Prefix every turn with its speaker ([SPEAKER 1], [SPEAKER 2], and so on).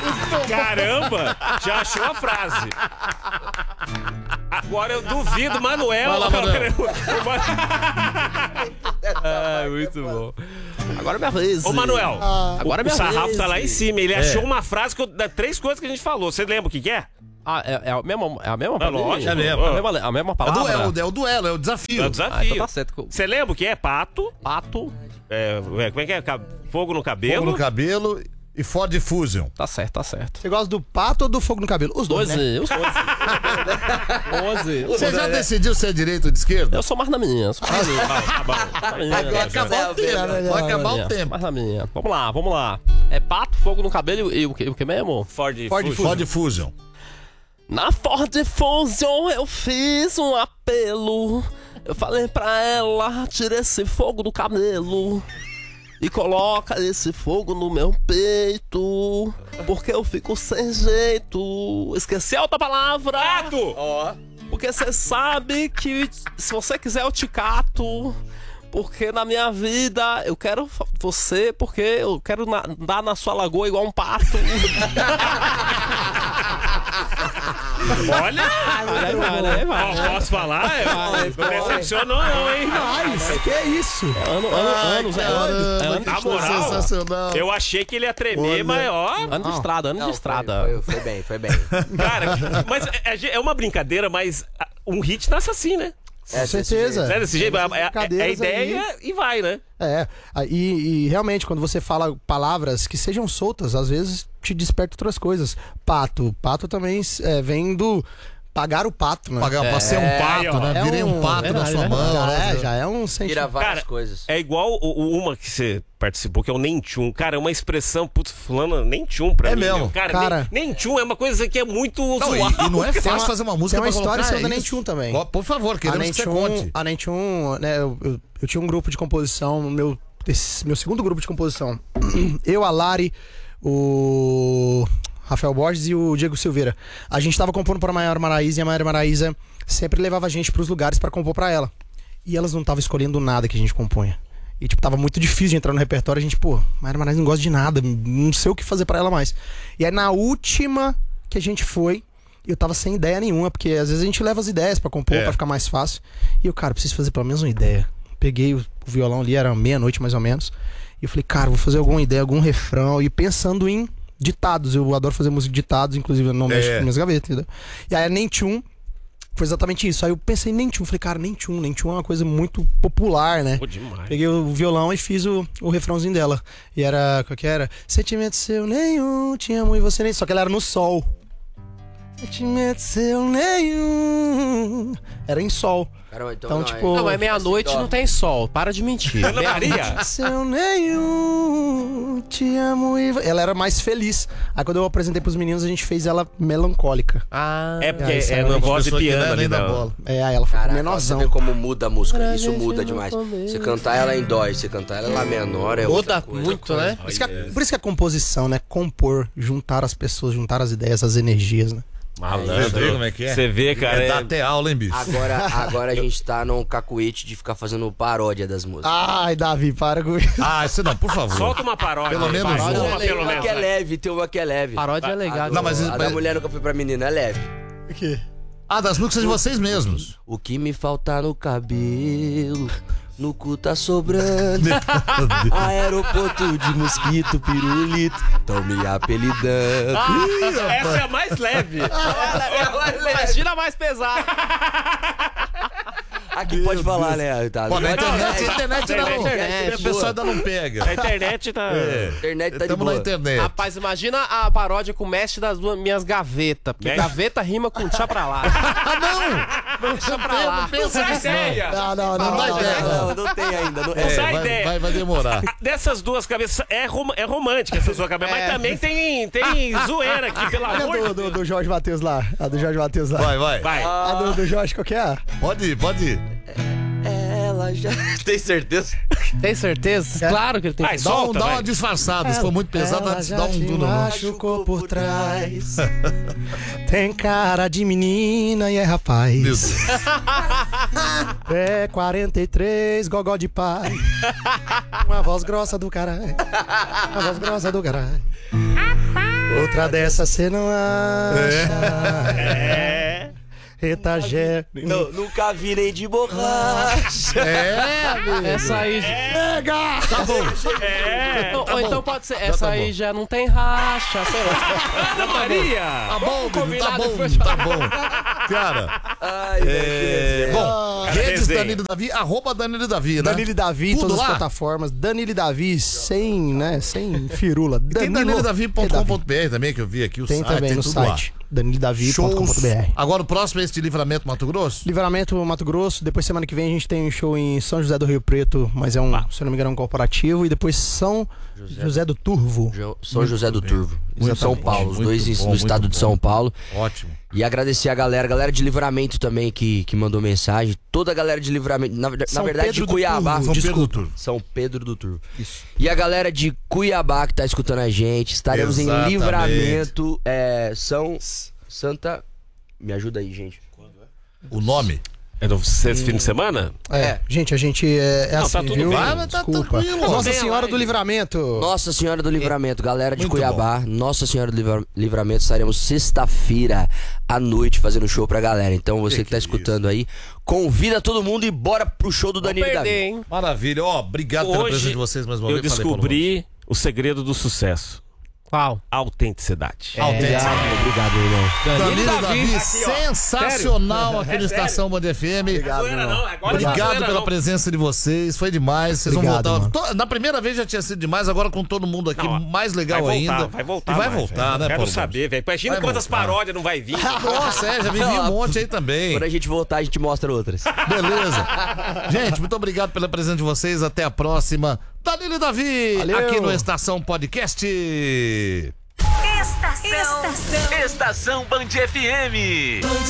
[SPEAKER 1] Caramba, já achou a frase. Agora eu duvido, Manuel.
[SPEAKER 2] Vai lá, Manuel.
[SPEAKER 3] Muito bom. Agora é minha vez.
[SPEAKER 1] Ô, Manuel,
[SPEAKER 3] Agora é
[SPEAKER 1] o
[SPEAKER 3] minha
[SPEAKER 1] sarrafo
[SPEAKER 3] vez.
[SPEAKER 1] tá lá em cima. Ele achou uma frase das 3 coisas que a gente falou. Você lembra o que é?
[SPEAKER 3] É a mesma pra mim?
[SPEAKER 1] lógico.
[SPEAKER 2] É mesmo.
[SPEAKER 3] A mesma palavra?
[SPEAKER 2] É o duelo, é o desafio.
[SPEAKER 1] É o desafio.
[SPEAKER 3] Então tá certo.
[SPEAKER 1] Você lembra o que é? Pato.
[SPEAKER 3] Pato.
[SPEAKER 1] Como é que é? Fogo no cabelo.
[SPEAKER 2] Fogo no cabelo e Ford Fusion.
[SPEAKER 3] Tá certo.
[SPEAKER 4] Você gosta do pato ou do fogo no cabelo? Os dois, né?
[SPEAKER 3] Os 12.
[SPEAKER 2] Você já decidiu se é direita ou de esquerda?
[SPEAKER 3] Eu sou mais na minha.
[SPEAKER 1] Tá bom.
[SPEAKER 2] Vai acabar o tempo. Vai acabar o tempo.
[SPEAKER 3] Mais na minha. Vamos lá. É pato, fogo no cabelo e o que mesmo?
[SPEAKER 1] Ford
[SPEAKER 2] Ford Fusion.
[SPEAKER 3] Na Ford Fusion eu fiz um apelo. Eu falei pra ela, tira esse fogo do cabelo e coloca esse fogo no meu peito, porque eu fico sem jeito. Esqueci a outra palavra.
[SPEAKER 1] Pato!
[SPEAKER 3] Porque você sabe que se você quiser eu te cato. Porque na minha vida eu quero você, porque eu quero andar na sua lagoa igual um pato.
[SPEAKER 1] Olha! Vai. Posso falar? Não decepcionou não, hein?
[SPEAKER 4] Mas, que é isso?
[SPEAKER 3] Anos.
[SPEAKER 1] Na moral,
[SPEAKER 2] sensacional.
[SPEAKER 1] eu achei que ele ia tremer, mas ó...
[SPEAKER 3] Ano de estrada.
[SPEAKER 5] Foi bem.
[SPEAKER 1] Cara, mas é uma brincadeira, mas um hit nasce assim, né?
[SPEAKER 4] Com certeza.
[SPEAKER 1] Sério, desse jeito, a
[SPEAKER 4] brincadeiras
[SPEAKER 1] ideia e vai, né?
[SPEAKER 4] E realmente, quando você fala palavras que sejam soltas, às vezes te desperta outras coisas. Pato também vem do pagar o pato, né?
[SPEAKER 2] Pra ser um pato, né? Virei um pato na sua mão.
[SPEAKER 4] Já é um sentimento.
[SPEAKER 5] Tira várias coisas.
[SPEAKER 1] É igual uma que você participou, que é o nem tchum. Cara, é uma expressão, putz, fulano, nem tchum pra mim.
[SPEAKER 2] mesmo.
[SPEAKER 1] Meu. Cara. Nem tchum é uma coisa que é muito
[SPEAKER 2] Não,
[SPEAKER 1] usual.
[SPEAKER 2] e não é fácil fazer uma música
[SPEAKER 4] Tem uma
[SPEAKER 2] pra
[SPEAKER 4] história
[SPEAKER 2] colocar
[SPEAKER 4] sobre a
[SPEAKER 2] isso.
[SPEAKER 4] Nem Tchum também.
[SPEAKER 2] Por favor, queremos que você conte.
[SPEAKER 4] A Nem Tchum, né, eu tinha um grupo de composição, meu segundo grupo de composição. Eu, a Lari, o Rafael Borges e o Diego Silveira. A gente tava compondo para a Maiara Maraíza e a Maiara Maraíza sempre levava a gente pros lugares para compor para ela. E elas não estavam escolhendo nada que a gente compunha. E tipo, tava muito difícil de entrar no repertório. A gente, Maiara Maraíza não gosta de nada, não sei o que fazer para ela mais. E aí na última que a gente foi, eu tava sem ideia nenhuma, porque às vezes a gente leva as ideias pra compor, pra ficar mais fácil. E eu, cara, preciso fazer pelo menos uma ideia. Peguei o violão ali, era meia-noite mais ou menos. E eu falei, cara, vou fazer alguma ideia, algum refrão. E pensando em ditados, eu adoro fazer música de ditados, inclusive eu não mexo com minhas gavetas, entendeu? E aí a Nem Tchum foi exatamente isso. Aí eu pensei em Nem Tchum, falei, cara, Nem Tchum é uma coisa muito popular, né?
[SPEAKER 1] Demais.
[SPEAKER 4] Peguei o violão e fiz o refrãozinho dela. E era, qual que era? Sentimento seu nenhum, te amo e você nem... Só que ela era no sol. Sentimento seu nenhum. Era em sol.
[SPEAKER 5] Caramba,
[SPEAKER 4] Então, tipo...
[SPEAKER 3] Não, é meia-noite não tem sol. Para de mentir.
[SPEAKER 1] Ana Maria.
[SPEAKER 4] Seu nenhum, te amo e... Ela era mais feliz. Aí quando eu apresentei pros meninos, a gente fez ela melancólica.
[SPEAKER 1] É porque
[SPEAKER 4] Aí,
[SPEAKER 1] é na voz de
[SPEAKER 2] Pessoa que
[SPEAKER 1] piano
[SPEAKER 2] leva
[SPEAKER 1] ali
[SPEAKER 2] nem da
[SPEAKER 1] da
[SPEAKER 2] bola.
[SPEAKER 4] Aí ela foi
[SPEAKER 5] Caraca,
[SPEAKER 4] menorzão.
[SPEAKER 5] você vê como muda a música. Isso muda demais. Você cantar ela em dó, você cantar ela lá menor é outra
[SPEAKER 3] Muda
[SPEAKER 5] coisa.
[SPEAKER 3] muito, né?
[SPEAKER 4] Por isso que a composição, né? Compor, juntar as pessoas, juntar as ideias, as energias, né?
[SPEAKER 2] Você vê como é que é?
[SPEAKER 1] Você vê, cara.
[SPEAKER 2] Dá até aula, hein, bicho?
[SPEAKER 5] Agora a gente tá num cacuete de ficar fazendo paródia das músicas.
[SPEAKER 4] Ai, Davi, para com isso.
[SPEAKER 2] Isso não, por favor.
[SPEAKER 1] Solta uma paródia.
[SPEAKER 2] Pelo menos
[SPEAKER 1] vai,
[SPEAKER 2] uma.
[SPEAKER 1] uma, pelo menos.
[SPEAKER 5] que é leve, tem uma que é leve.
[SPEAKER 3] Paródia é legal.
[SPEAKER 2] Não, mas-
[SPEAKER 5] A da mulher nunca foi pra menina, é leve.
[SPEAKER 4] O quê?
[SPEAKER 2] Das músicas de vocês mesmos.
[SPEAKER 5] O que me falta no cabelo, no cu tá sobrando. Aeroporto de mosquito, pirulito, tão me apelidando.
[SPEAKER 1] Essa é a mais leve.
[SPEAKER 3] Imagina mais pesado.
[SPEAKER 5] Aqui pode falar, né? Tá,
[SPEAKER 2] Pô, na internet,
[SPEAKER 1] Internet,
[SPEAKER 2] a pessoa ainda não pega.
[SPEAKER 1] A internet tá...
[SPEAKER 5] internet tá de
[SPEAKER 2] Estamos na
[SPEAKER 5] boa.
[SPEAKER 2] internet.
[SPEAKER 3] Rapaz, imagina a paródia com o mestre das minhas gavetas. Porque
[SPEAKER 1] Mestre?
[SPEAKER 3] gaveta rima com tchá pra lá. Tchá pra lá.
[SPEAKER 1] Essa é a ideia.
[SPEAKER 4] Não
[SPEAKER 2] dá ideia.
[SPEAKER 5] Não tem ainda.
[SPEAKER 1] Essa é a ideia.
[SPEAKER 2] Vai demorar.
[SPEAKER 1] Dessas duas cabeças, é romântica essa sua cabeça, mas também tem zoeira aqui, pelo amor de
[SPEAKER 4] Olha
[SPEAKER 1] Deus.
[SPEAKER 4] do Jorge Matheus lá. A do Jorge Matheus lá.
[SPEAKER 2] Vai.
[SPEAKER 1] Vai.
[SPEAKER 4] A do Jorge, qual que é?
[SPEAKER 2] Pode ir.
[SPEAKER 5] Ela já... Tem certeza?
[SPEAKER 3] Tem certeza? Claro que ele tem.
[SPEAKER 1] Vai,
[SPEAKER 2] Dá
[SPEAKER 1] solta,
[SPEAKER 2] uma
[SPEAKER 1] vai.
[SPEAKER 2] disfarçada. Se for muito pesado, dá um
[SPEAKER 4] te
[SPEAKER 2] duro.
[SPEAKER 4] machucou por trás. Tem cara de menina e é rapaz.
[SPEAKER 2] Meu Deus.
[SPEAKER 4] É 43, gogó de pai. Uma voz grossa do caralho. Uma voz grossa do caralho. Outra dessa você não acha.
[SPEAKER 1] É.
[SPEAKER 4] Retagé.
[SPEAKER 5] Nunca virei de borracha.
[SPEAKER 3] Essa aí.
[SPEAKER 2] Tá bom.
[SPEAKER 1] É.
[SPEAKER 3] Ou então pode ser. Essa aí já não tem racha, sei lá.
[SPEAKER 1] Ana Maria.
[SPEAKER 2] Tá bom, menino, tá
[SPEAKER 3] combinar
[SPEAKER 2] bom,
[SPEAKER 3] depois.
[SPEAKER 2] tá bom. Cara,
[SPEAKER 5] Ai,
[SPEAKER 2] bom,
[SPEAKER 1] Cara,
[SPEAKER 2] redes
[SPEAKER 1] resenha.
[SPEAKER 2] Danilo e Davi, @ Danilo e Davi, né?
[SPEAKER 4] Danilo e Davi,
[SPEAKER 2] Tudo
[SPEAKER 4] todas as
[SPEAKER 2] lá?
[SPEAKER 4] plataformas. Danilo e Davi, sem firula.
[SPEAKER 2] Tem danilidavi.com.br também, que eu vi aqui.
[SPEAKER 4] Tem também no
[SPEAKER 2] tudo
[SPEAKER 4] site.
[SPEAKER 2] Shows.
[SPEAKER 4] danilidavi.com.br.
[SPEAKER 2] Agora o próximo é esse de Livramento Mato Grosso?
[SPEAKER 4] Livramento, Mato Grosso. Depois, semana que vem, a gente tem um show em São José do Rio Preto, mas é se eu não me engano, um corporativo. E depois São José do Turvo.
[SPEAKER 5] São José do Turvo, em São
[SPEAKER 2] Exatamente.
[SPEAKER 5] Paulo, os
[SPEAKER 2] Muito
[SPEAKER 5] dois
[SPEAKER 2] bom,
[SPEAKER 5] no estado
[SPEAKER 2] muito
[SPEAKER 5] de São
[SPEAKER 2] bom.
[SPEAKER 5] Paulo.
[SPEAKER 2] Ótimo.
[SPEAKER 5] E agradecer a galera de Livramento também que mandou mensagem. Toda a galera de Livramento, na verdade de
[SPEAKER 4] Pedro do
[SPEAKER 5] Cuiabá.
[SPEAKER 4] Turvo,
[SPEAKER 2] São Pedro
[SPEAKER 4] desculpa.
[SPEAKER 2] do Turvo.
[SPEAKER 5] São Pedro do Turvo. Isso. E a galera de Cuiabá que tá escutando a gente. Estaremos
[SPEAKER 2] Exatamente.
[SPEAKER 5] em Livramento, Santa... Me ajuda aí, gente.
[SPEAKER 2] O nome?
[SPEAKER 1] É no sexto fim de semana?
[SPEAKER 4] Gente, a gente é
[SPEAKER 1] Não,
[SPEAKER 4] assim,
[SPEAKER 1] tá tudo
[SPEAKER 4] viu?
[SPEAKER 1] bem.
[SPEAKER 2] Mas tá
[SPEAKER 4] Desculpa.
[SPEAKER 2] tranquilo.
[SPEAKER 4] Nossa
[SPEAKER 1] Tem a
[SPEAKER 4] Senhora
[SPEAKER 1] live.
[SPEAKER 4] do Livramento.
[SPEAKER 5] Nossa Senhora do Livramento, galera de
[SPEAKER 2] Muito
[SPEAKER 5] Cuiabá, Nossa Senhora do Livramento, estaremos sexta-feira à noite fazendo show pra galera. Então você que tá escutando aí, convida todo mundo e bora pro show do Danilo e Davi.
[SPEAKER 3] Perder, hein?
[SPEAKER 2] Maravilha. Ó, obrigado pela presença de vocês mais uma
[SPEAKER 1] eu
[SPEAKER 2] vez. Falei, Paulo
[SPEAKER 1] descobri o segredo do sucesso.
[SPEAKER 3] Qual?
[SPEAKER 1] Autenticidade.
[SPEAKER 2] Autêntico.
[SPEAKER 5] Obrigado, irmão.
[SPEAKER 2] Danilo e Davi,
[SPEAKER 1] Aqui, ó.
[SPEAKER 2] sensacional aqui no Estação Band FM. Obrigado pela presença de vocês, foi demais. Vocês
[SPEAKER 4] Obrigado,
[SPEAKER 2] vão
[SPEAKER 4] mano.
[SPEAKER 2] voltar. Na primeira vez já tinha sido demais, agora com todo mundo aqui,
[SPEAKER 1] Não,
[SPEAKER 2] mais legal
[SPEAKER 1] vai
[SPEAKER 2] ainda.
[SPEAKER 1] voltar, vai voltar.
[SPEAKER 2] E vai
[SPEAKER 1] mais,
[SPEAKER 2] voltar,
[SPEAKER 1] velho.
[SPEAKER 2] né,
[SPEAKER 1] Quero
[SPEAKER 2] Paulo?
[SPEAKER 1] saber, velho. Imagina
[SPEAKER 2] Vai
[SPEAKER 1] quantas
[SPEAKER 2] voltar.
[SPEAKER 1] paródias não vai vir.
[SPEAKER 2] Nossa, já vivi um monte aí também.
[SPEAKER 5] Quando a gente voltar, a gente mostra outras.
[SPEAKER 2] Beleza. Gente, muito obrigado pela presença de vocês. Até a próxima. Danilo e Davi,
[SPEAKER 4] Valeu.
[SPEAKER 2] aqui no Estação Podcast.
[SPEAKER 6] Estação Band FM.